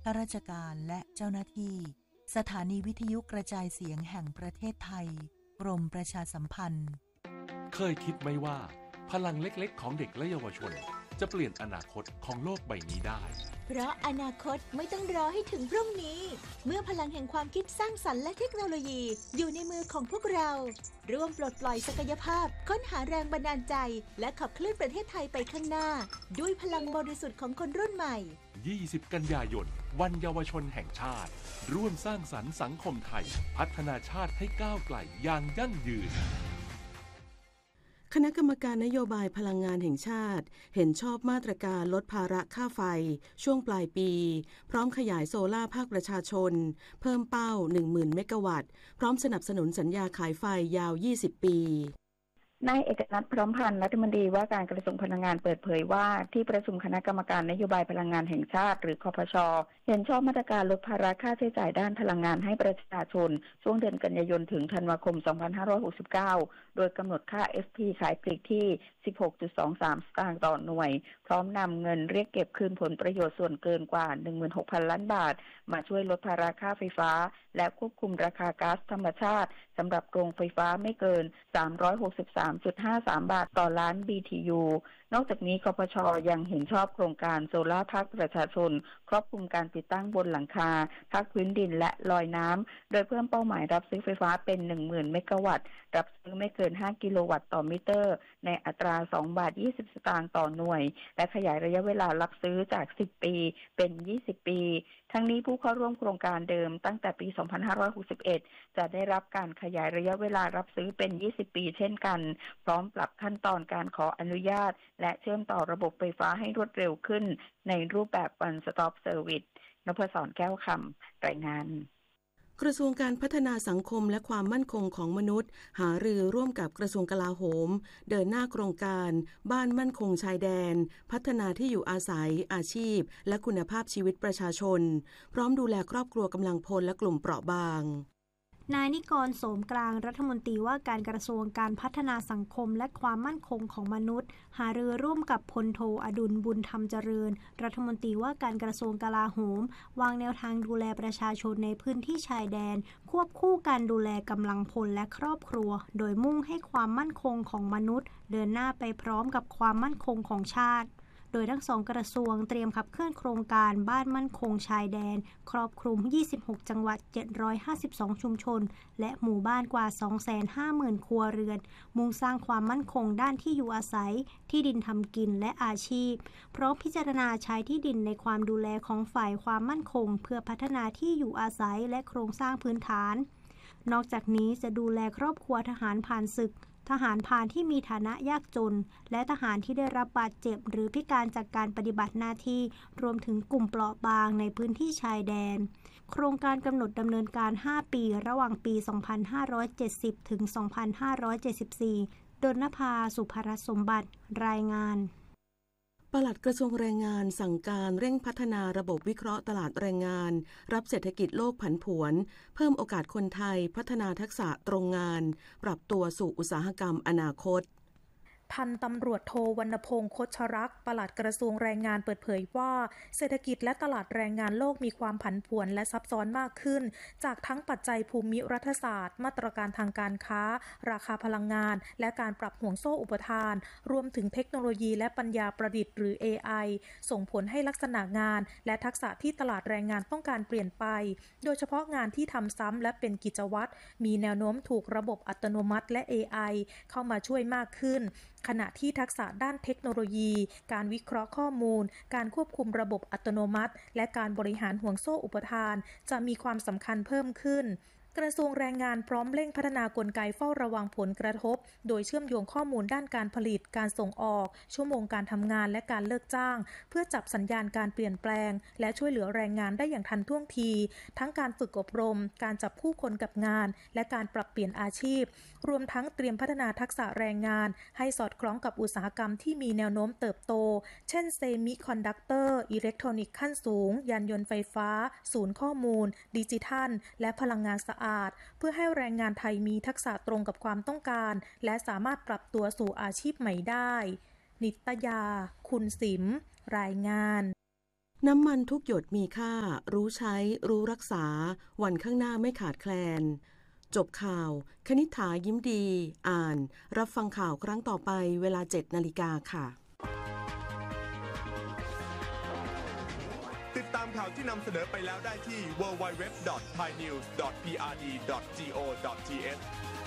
ข้าราชการและเจ้าหน้าที่สถานีวิทยุกระจายเสียงแห่งประเทศไทยกรมประชาสัมพันธ์เคยคิดไหมว่าพลังเล็กๆของเด็กและเยาวชนจะเปลี่ยนอนาคตของโลกใบนี้ได้เพราะอนาคตไม่ต้องรอให้ถึงพรุ่งนี้เมื่อพลังแห่งความคิดสร้างสรรค์และเทคโนโลยีอยู่ในมือของพวกเราร่วมปลดปล่อยศักยภาพค้นหาแรงบันดาลใจและขับเคลื่อนประเทศไทยไปข้างหน้าด้วยพลังบริสุทธิ์ของคนรุ่นใหม่ 20 กันยายนวันเยาวชนแห่งชาติร่วมสร้างสรรค์สังคมไทยพัฒนาชาติให้ก้าวไกลอย่างยั่งยืนคณะกรรมการนโยบายพลังงานแห่งชาติเห็นชอบมาตรการลดภาระค่าไฟช่วงปลายปีพร้อมขยายโซล่าภาคประชาชนเพิ่มเป้า 10,000 เมกะวัตต์พร้อมสนับสนุนสัญญาขายไฟยาว 20 ปีนายเอกนัทพร้อมพันธ์รัฐมนตรีว่าการกระทรวงพลังงานเปิดเผยว่าที่ประชุมคณะกรรมการนโยบายพลังงานแห่งชาติหรือคพช.เห็นชอบมาตรการลดภาระค่าใช้จ่ายด้านพลังงานให้ประชาชนช่วงเดือนกันยายนถึงธันวาคม 2569 โดยกำหนดค่า FT ขายปลีกที่ 16.23 สตางค์ต่อหน่วยพร้อมนำเงินเรียกเก็บคืนผลประโยชน์ส่วนเกินกว่า 16,000 ล้านบาทมาช่วยลดภาระค่าไฟฟ้าและควบคุมราคาก๊าซธรรมชาติสำหรับโรงไฟฟ้าไม่เกิน 363.53 บาทต่อล้าน BTU นอกจากนี้คพช.ยังเห็นชอบโครงการโซล่าร์ภาคประชาชนครอบคลุมการติดตั้งบนหลังคาภาคพื้นดินและลอยน้ำโดยเพิ่มเป้าหมายรับซื้อไฟฟ้าเป็น 10,000 เมกะวัตต์รับซื้อไม่เกิน 5 กิโลวัตต์ต่อมิเตอร์ในอัตรา 2 บาท 20 สตางค์ต่อหน่วยและขยายระยะเวลารับซื้อจาก 10 ปีเป็น 20 ปี ทั้งนี้ผู้เข้าร่วมโครงการเดิมตั้งแต่ปี 2561 จะได้รับการขยายระยะเวลารับซื้อเป็น 20 ปีเช่นกันพร้อมปรับขั้นตอนการขออนุญาตและเชื่อมต่อระบบไฟฟ้าให้รวดเร็วขึ้นในรูปแบบ One Stop Service นพศร แก้วคำรายงานกระทรวงการพัฒนาสังคมและความมั่นคงของมนุษย์หารือร่วมกับกระทรวงกลาโหมเดินหน้าโครงการบ้านมั่นคงชายแดนพัฒนาที่อยู่อาศัยอาชีพและคุณภาพชีวิตประชาชนพร้อมดูแลครอบครัวกำลังพลและกลุ่มเปราะบางนายนิกร โสมกลางรัฐมนตรีว่าการกระทรวงการพัฒนาสังคมและความมั่นคงของมนุษย์หารือร่วมกับพลโทอดุลบุญธรรมเจริญรัฐมนตรีว่าการกระทรวงกลาโหมวางแนวทางดูแลประชาชนในพื้นที่ชายแดนควบคู่การดูแลกำลังพลและครอบครัวโดยมุ่งให้ความมั่นคงของมนุษย์เดินหน้าไปพร้อมกับความมั่นคงของชาติโดยทั้งสองกระทรวงเตรียมขับเคลื่อนโครงการบ้านมั่นคงชายแดนครอบคลุม26จังหวัด752ชุมชนและหมู่บ้านกว่า 250,000 ครัวเรือนมุ่งสร้างความมั่นคงด้านที่อยู่อาศัยที่ดินทำกินและอาชีพพร้อมพิจารณาใช้ที่ดินในความดูแลของฝ่ายความมั่นคงเพื่อพัฒนาที่อยู่อาศัยและโครงสร้างพื้นฐานนอกจากนี้จะดูแลครอบครัวทหารผ่านศึกทหารพรานที่มีฐานะยากจนและทหารที่ได้รับบาดเจ็บหรือพิการจากการปฏิบัติหน้าที่รวมถึงกลุ่มเปราะบางในพื้นที่ชายแดนโครงการกำหนดดำเนินการ5ปีระหว่างปี 2570 ถึง 2574 ดลภา สุภรสมบัติรายงานปลัดกระทรวงแรงงานสั่งการเร่งพัฒนาระบบวิเคราะห์ตลาดแรงงานรับเศรษฐกิจโลกผันผวนเพิ่มโอกาสคนไทยพัฒนาทักษะตรงงานปรับตัวสู่อุตสาหกรรมอนาคตพันตำรวจโทวรรณพงษ์คชรักษ์ปลัดกระทรวงแรงงานเปิดเผยว่าเศรษฐกิจและตลาดแรงงานโลกมีความผันผวนและซับซ้อนมากขึ้นจากทั้งปัจจัยภูมิรัฐศาสตร์มาตรการทางการค้าราคาพลังงานและการปรับห่วงโซ่อุปทานรวมถึงเทคโนโลยีและปัญญาประดิษฐ์หรือ AI ส่งผลให้ลักษณะงานและทักษะที่ตลาดแรงงานต้องการเปลี่ยนไปโดยเฉพาะงานที่ทำซ้ำและเป็นกิจวัตรมีแนวโน้มถูกระบบอัตโนมัติและ AI เข้ามาช่วยมากขึ้นขณะที่ทักษะด้านเทคโนโลยีการวิเคราะห์ข้อมูลการควบคุมระบบอัตโนมัติและการบริหารห่วงโซ่อุปทานจะมีความสำคัญเพิ่มขึ้นกระทรวงแรงงานพร้อมเร่งพัฒนากลไกเฝ้าระวังผลกระทบโดยเชื่อมโยงข้อมูลด้านการผลิตการส่งออกชั่วโมงการทำงานและการเลิกจ้างเพื่อจับสัญญาณการเปลี่ยนแปลงและช่วยเหลือแรงงานได้อย่างทันท่วงทีทั้งการฝึกอบรมการจับคู่คนกับงานและการปรับเปลี่ยนอาชีพรวมทั้งเตรียมพัฒนาทักษะแรงงานให้สอดคล้องกับอุตสาหกรรมที่มีแนวโน้มเติบโตเช่นเซมิคอนดักเตอร์อิเล็กทรอนิกส์ขั้นสูงยานยนต์ไฟฟ้าศูนย์ข้อมูลดิจิทัลและพลังงานสะอาดเพื่อให้แรงงานไทยมีทักษะตรงกับความต้องการและสามารถปรับตัวสู่อาชีพใหม่ได้นิตยาคุณสิมรายงานน้ำมันทุกหยดมีค่ารู้ใช้รู้รักษาวันข้างหน้าไม่ขาดแคลนจบข่าวคณิษฐายิ้มดีอ่านรับฟังข่าวครั้งต่อไปเวลา 7 นาฬิกาค่ะติดตามข่าวที่นำเสนอไปแล้วได้ที่ www.thainews.prd.go.th